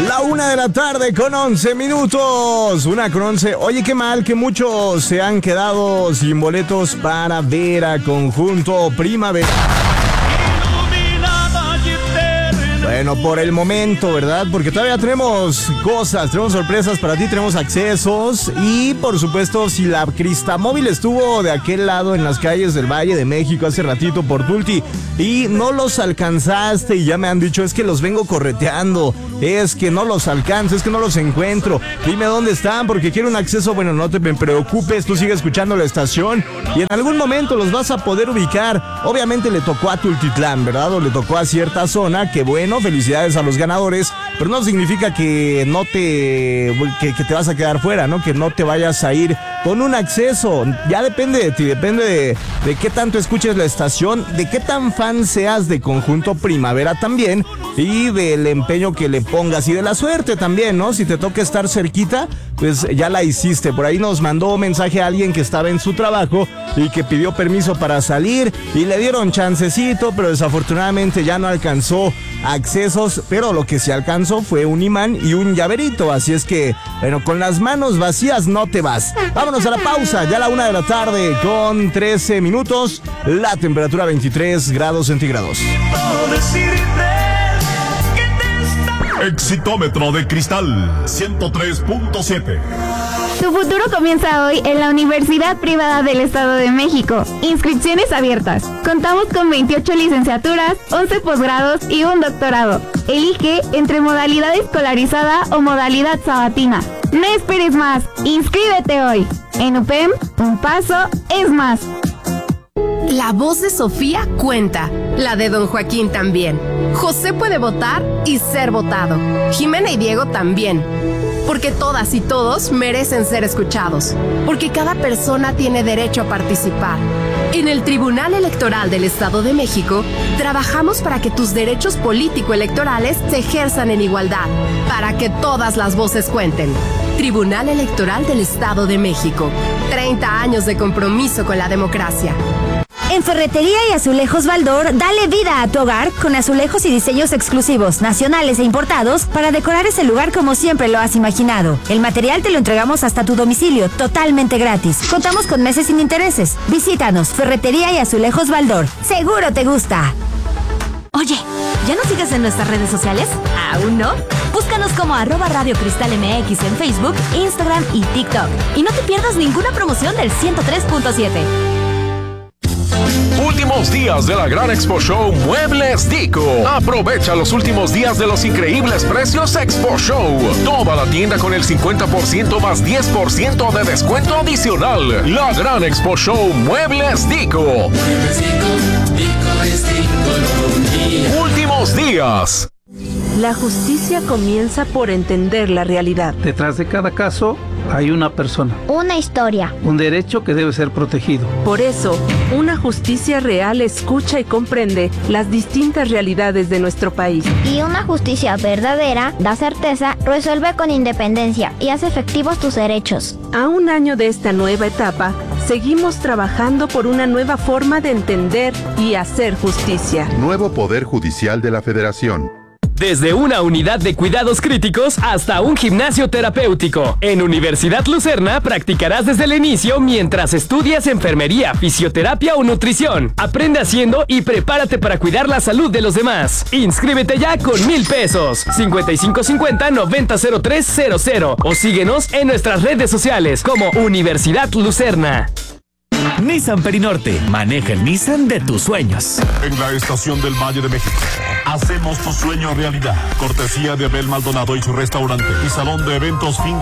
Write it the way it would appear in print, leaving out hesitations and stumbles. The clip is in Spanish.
La 1:11 a.m. 1:11. Oye, qué mal que muchos se han quedado sin boletos para ver a Conjunto Primavera. Bueno, por el momento, ¿verdad? Porque todavía tenemos cosas, tenemos sorpresas para ti, tenemos accesos y, por supuesto, si la Cristamóvil estuvo de aquel lado en las calles del Valle de México hace ratito por Tulti y no los alcanzaste y ya me han dicho, es que los vengo correteando, es que no los alcanzo, es que no los encuentro, dime dónde están porque quiero un acceso. Bueno, no te preocupes, tú sigue escuchando la estación y en algún momento los vas a poder ubicar. Obviamente le tocó a Tultitlán, ¿verdad? O le tocó a cierta zona, que bueno, felicidades a los ganadores, pero no significa que no te vas a quedar fuera, ¿no? Que no te vayas a ir con un acceso. Ya depende de ti, depende de qué tanto escuches la estación, de qué tan fan seas de Conjunto Primavera también y del empeño que le pongas y de la suerte también, ¿no? Si te toca estar cerquita, pues ya la hiciste. Por ahí nos mandó un mensaje a alguien que estaba en su trabajo y que pidió permiso para salir y le dieron chancecito, pero desafortunadamente ya no alcanzó accesos, pero lo que sí alcanzó fue un imán y un llaverito, así es que, bueno, con las manos vacías no te vas. Vámonos a la pausa, ya a la 1:13 a.m, la temperatura 23 grados centígrados. Exitómetro de cristal 103.7. Tu futuro comienza hoy en la Universidad Privada del Estado de México. Inscripciones abiertas. Contamos con 28 licenciaturas, 11 posgrados y un doctorado. Elige entre modalidad escolarizada o modalidad sabatina. No esperes más. Inscríbete hoy. En UPEM, un paso es más. La voz de Sofía cuenta, la de don Joaquín también. José puede votar y ser votado. Jimena y Diego también. Porque todas y todos merecen ser escuchados. Porque cada persona tiene derecho a participar. En el Tribunal Electoral del Estado de México, trabajamos para que tus derechos político-electorales se ejerzan en igualdad. Para que todas las voces cuenten. Tribunal Electoral del Estado de México. 30 años de compromiso con la democracia. En Ferretería y Azulejos Baldor, dale vida a tu hogar con azulejos y diseños exclusivos, nacionales e importados para decorar ese lugar como siempre lo has imaginado. El material te lo entregamos hasta tu domicilio, totalmente gratis. Contamos con meses sin intereses. Visítanos, Ferretería y Azulejos Baldor. Seguro te gusta. Oye, ¿ya nos sigues en nuestras redes sociales? ¿Aún no? Búscanos como @Radio Cristal MX en Facebook, Instagram y TikTok. Y no te pierdas ninguna promoción del 103.7. Últimos días de la Gran Expo Show Muebles Dico. Aprovecha los últimos días de los increíbles precios Expo Show. Toda la tienda con el 50% más 10% de descuento adicional. La Gran Expo Show Muebles Dico. Últimos días. La justicia comienza por entender la realidad. Detrás de cada caso hay una persona. Una historia. Un derecho que debe ser protegido. Por eso, una justicia real escucha y comprende las distintas realidades de nuestro país. Y una justicia verdadera da certeza, resuelve con independencia y hace efectivos tus derechos. A un año de esta nueva etapa, seguimos trabajando por una nueva forma de entender y hacer justicia. Nuevo Poder Judicial de la Federación. Desde una unidad de cuidados críticos hasta un gimnasio terapéutico. En Universidad Lucerna practicarás desde el inicio mientras estudias enfermería, fisioterapia o nutrición. Aprende haciendo y prepárate para cuidar la salud de los demás. Inscríbete ya con 1,000 pesos. 5550-900300 o síguenos en nuestras redes sociales como Universidad Lucerna. Nissan Perinorte. Maneja el Nissan de tus sueños. En la estación del Valle de México. Hacemos tu sueño realidad. Cortesía de Abel Maldonado y su restaurante y salón de eventos Finca